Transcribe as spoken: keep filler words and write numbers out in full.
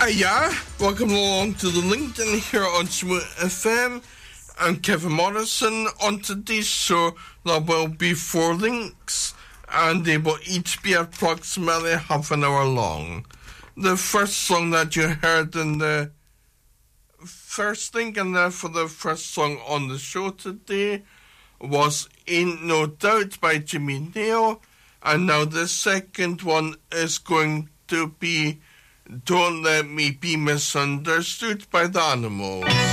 Hiya, welcome along to the LinkedIn here on Smooth F M. I'm Kevin Morrison. On today's show, there will be four links, and they will each be approximately half an hour long. The first song that you heard in the first link, and therefore the first song on the show today, was Ain't No Doubt by Jimmy Nail, and now the second one is going to be Don't Let Me Be Misunderstood by the Animals.